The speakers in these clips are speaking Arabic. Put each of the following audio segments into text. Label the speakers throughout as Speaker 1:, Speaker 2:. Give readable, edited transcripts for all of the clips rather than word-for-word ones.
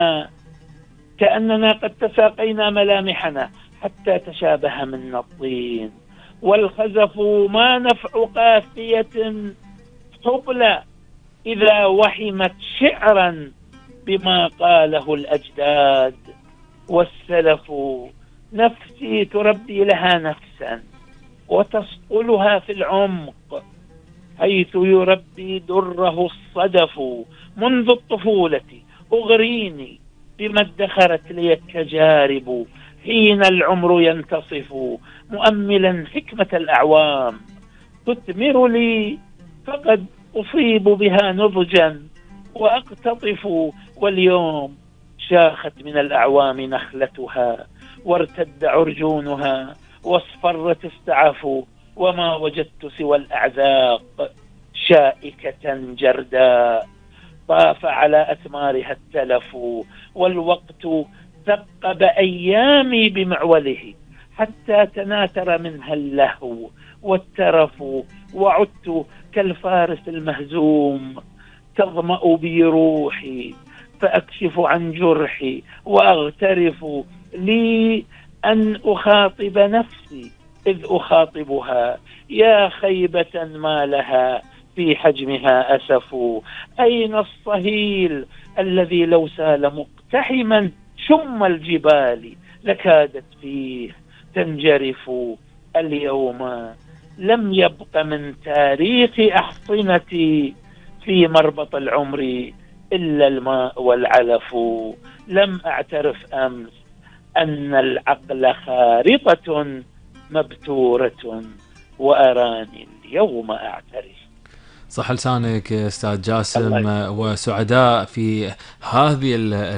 Speaker 1: كأننا قد تساقينا ملامحنا حتى تشابه منا الطين. والخزف ما نفع قافية حبلى إذا وحمت شعرا بما قاله الأجداد. والسلف نفسي تربي لها نفسا وتصقلها في العمق، حيث يربي دره الصدف منذ الطفولة. أغريني بما ادخرت لي التجارب حين العمر ينتصف، مؤملا حكمة الأعوام تثمر لي، فقد أصيب بها نضجا وأقتطف. واليوم شاخت من الأعوام نخلتها، وارتد عرجونها، واصفرت السعف، وما وجدت سوى الأعذاق شائكة جرداء. طاف على أثمارها التلف، والوقت ثقب أيامي بمعوله، حتى تناثر منها اللهو والترف. وعدت كالفارس المهزوم، تظمأ بي روحي، فأكشف عن جرحي وأغترف. لي أن أخاطب نفسي إذ أخاطبها، يا خيبة ما لها في حجمها أسف. أين الصهيل الذي لو سال مقتحما شم الجبال لكادت فيه تنجرف. اليوم لم يبق من تاريخ أحصنتي في مربط العمر إلا الماء والعلف. لم أعترف أمس أن العقل خارطة مبتورة، وأراني اليوم أعترف.
Speaker 2: صح لسانك أستاذ جاسم، وسعداء في هذه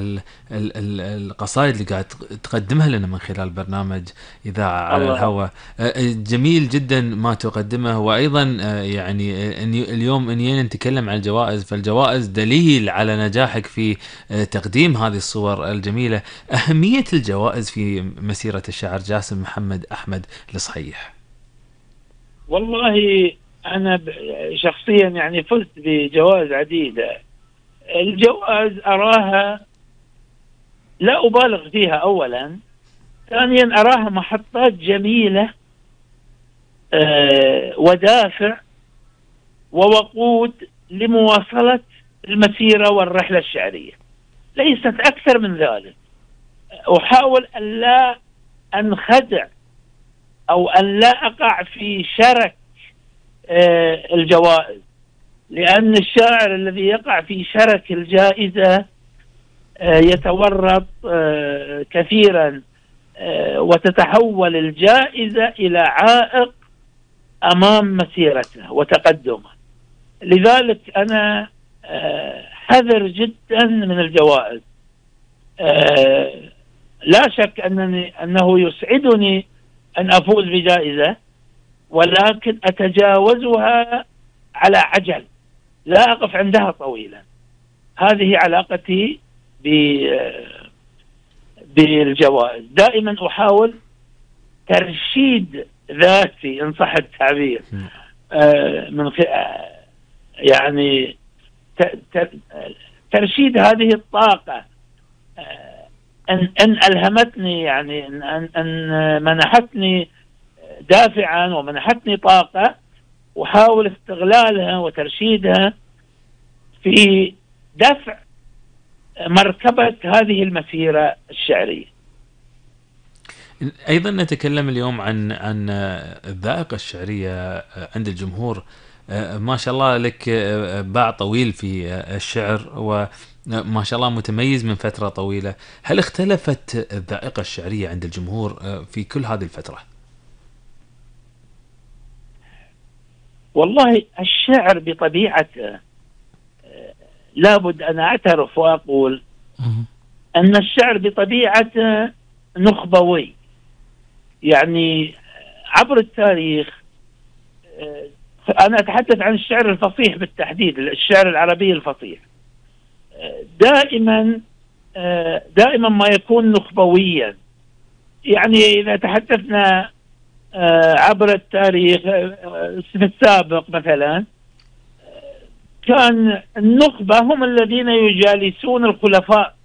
Speaker 2: القصائد اللي قاعد تقدمها لنا من خلال برنامج إذاعة على الهواء. جميل جدا ما تقدمه. وأيضا يعني اليوم إننا نتكلم عن الجوائز، فالجوائز دليل على نجاحك في تقديم هذه الصور الجميلة. أهمية الجوائز في مسيرة الشاعر جاسم محمد أحمد الصحيح.
Speaker 1: والله أنا شخصيا يعني فزت بجوائز عديدة. الجوائز أراها لا أبالغ فيها أولا، ثانيا أراها محطات جميلة ودافع ووقود لمواصلة المسيرة والرحلة الشعرية، ليست أكثر من ذلك. أحاول أن لا أنخدع أو أن لا أقع في شرك الجوائز، لأن الشاعر الذي يقع في شرك الجائزة يتورط كثيرا، وتتحول الجائزة إلى عائق أمام مسيرته وتقدمه. لذلك أنا حذر جدا من الجوائز. لا شك أنه يسعدني أن أفوز بجائزة، ولكن أتجاوزها على عجل، لا أقف عندها طويلا. هذه علاقتي بالجوائز. دائما أحاول ترشيد ذاتي إن صح التعبير، من يعني ترشيد هذه الطاقة أن ألهمتني، يعني أن منحتني دافعا ومنحتني طاقة، وحاول استغلالها وترشيدها في دفع مركبة هذه المسيرة الشعرية.
Speaker 2: أيضا نتكلم اليوم عن الذائقة الشعرية عند الجمهور. ما شاء الله لك باع طويل في الشعر، وما شاء الله متميز من فترة طويلة. هل اختلفت الذائقة الشعرية عند الجمهور في كل هذه الفترة؟
Speaker 1: والله الشعر بطبيعته لابد أن أعترف وأقول أن الشعر بطبيعته نخبوي. يعني عبر التاريخ، أنا أتحدث عن الشعر الفصيح بالتحديد، الشعر العربي الفصيح، دائما ما يكون نخبويا. يعني إذا تحدثنا عبر التاريخ في السابق مثلا، كان النخبة هم الذين يجالسون الخلفاء